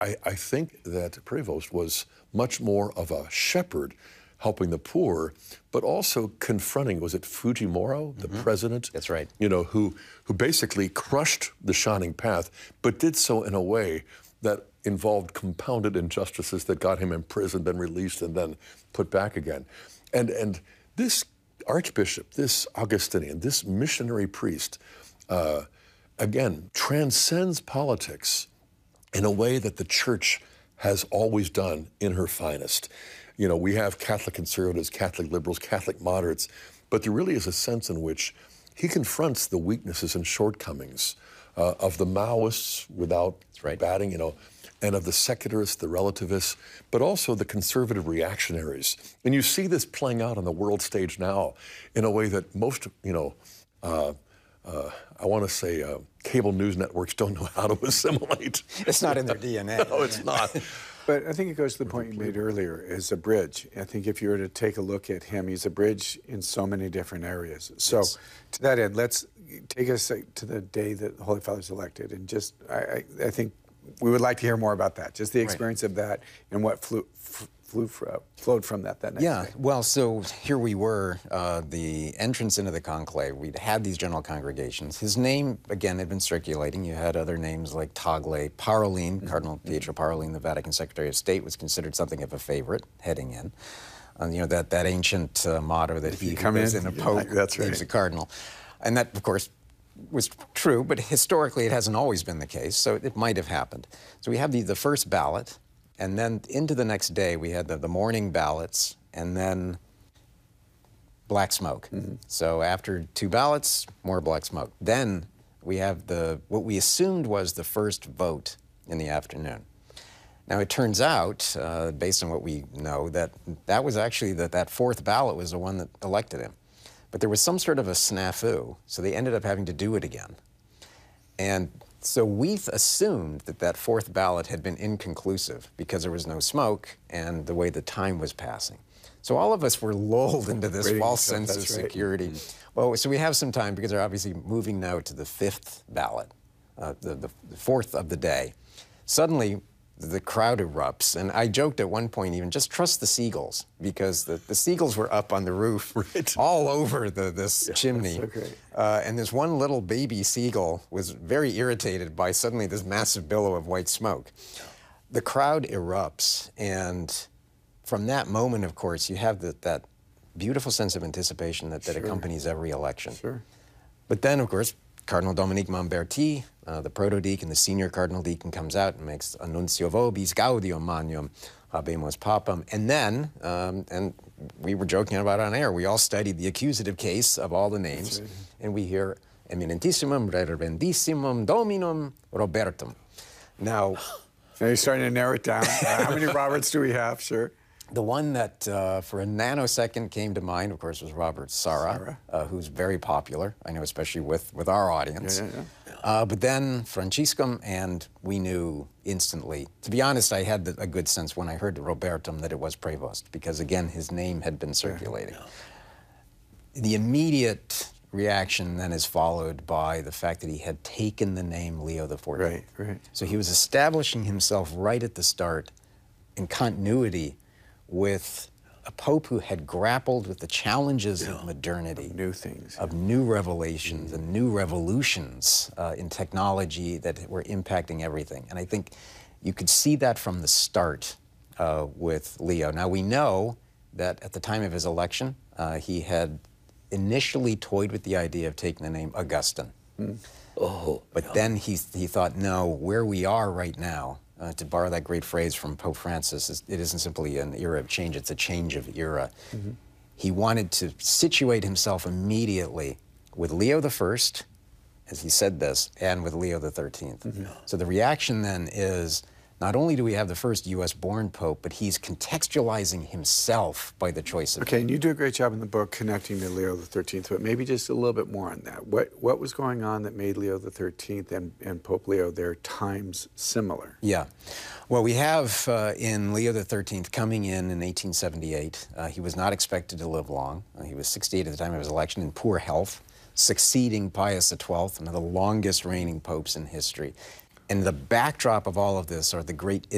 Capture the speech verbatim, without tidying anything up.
I, I think that Prevost was much more of a shepherd helping the poor, but also confronting, was it Fujimori, the mm-hmm. president? That's right. You know, who, who basically crushed the Shining Path, but did so in a way that involved compounded injustices that got him imprisoned, then released, and then put back again. And, and this archbishop, this Augustinian, this missionary priest, uh, again, transcends politics in a way that the church has always done in her finest. You know, we have Catholic conservatives, Catholic liberals, Catholic moderates, but there really is a sense in which he confronts the weaknesses and shortcomings uh, of the Maoists without right. batting, you know, and of the secularists, the relativists, but also the conservative reactionaries. And you see this playing out on the world stage now in a way that most, you know, uh, uh, I want to say uh, cable news networks don't know how to assimilate. It's not in their D N A. No, it's not. But I think it goes to the point you made earlier, is a bridge. I think if you were to take a look at him, he's a bridge in so many different areas. So yes. to that end, let's take us to the day that the Holy Father's elected. And just, I, I, I think we would like to hear more about that, just the experience right. of that and what flew, flew for, flowed from that that next yeah, day. Well, so here we were, uh, the entrance into the conclave. We'd had these general congregations. His name, again, had been circulating. You had other names like Tagle. Parolin, mm-hmm. Cardinal Pietro Parolin, the Vatican Secretary of State, was considered something of a favorite heading in. Um, you know, that, that ancient uh, motto that if he who goes in a pope that's right. leaves a cardinal. And that, of course, was true, but historically it hasn't always been the case, so it might have happened. So we have the, the first ballot, and then into the next day we had the, the morning ballots, and then black smoke. Mm-hmm. So after two ballots, more black smoke. Then we have the what we assumed was the first vote in the afternoon. Now it turns out, uh, based on what we know, that that was actually, that that fourth ballot was the one that elected him. But there was some sort of a snafu, so they ended up having to do it again. And so we assumed that that fourth ballot had been inconclusive because there was no smoke and the way the time was passing. So all of us were lulled into this Waiting false stuff, sense of right. security. Mm-hmm. Well, so we have some time because they're obviously moving now to the fifth ballot, uh, the, the, the fourth of the day. Suddenly, the crowd erupts, and I joked at one point even, just trust the seagulls, because the, the seagulls were up on the roof right. all over the, this yeah, chimney. That's so great. Uh, and this one little baby seagull was very irritated by suddenly this massive billow of white smoke. The crowd erupts, and from that moment, of course, you have the, that beautiful sense of anticipation that, that sure. accompanies every election. Sure. But then, of course, Cardinal Dominique Mamberti, uh, the proto-deacon, the senior cardinal deacon, comes out and makes Annuncio Vobis Gaudium Magnum Habemus Papam. And then, um, and we were joking about it on air, we all studied the accusative case of all the names, right. and we hear Eminentissimum Reverendissimum Dominum Robertum. Now, now you're starting to narrow it down. Uh, how many Roberts do we have? Sure. The one that, uh, for a nanosecond, came to mind, of course, was Robert Sarra, Sarra. Uh, who's very popular, I know, especially with, with our audience. Yeah, yeah, yeah. Uh, but then Franciscum, and we knew instantly. To be honest, I had the, a good sense when I heard Robertum that it was Prevost, because, again, his name had been circulating. Yeah. The immediate reaction then is followed by the fact that he had taken the name Leo the fourteenth. Right, right. So he was establishing himself right at the start in continuity with a pope who had grappled with the challenges yeah. of modernity, of new things, of yeah. new revelations, mm. and new revolutions uh, in technology that were impacting everything. And I think you could see that from the start uh, with Leo. Now, we know that at the time of his election, uh, he had initially toyed with the idea of taking the name Augustine. Mm. Oh, but yeah. then he, he thought, no, where we are right now, Uh, to borrow that great phrase from Pope Francis, it isn't simply an era of change, it's a change of era. Mm-hmm. He wanted to situate himself immediately with Leo the First, as he said this, and with Leo the Thirteenth. Mm-hmm. So the reaction then is, not only do we have the first U S born Pope, but he's contextualizing himself by the choice of... Okay, and you do a great job in the book connecting to Leo the Thirteenth, but maybe just a little bit more on that. What what was going on that made Leo the Thirteenth and, and Pope Leo, their times similar? Yeah. Well, we have uh, in Leo the Thirteenth coming in in eighteen seventy-eight. Uh, he was not expected to live long. Uh, he was sixty-eight at the time of his election, in poor health, succeeding Pius the Twelfth, one of the longest reigning popes in history. And the backdrop of all of this are the great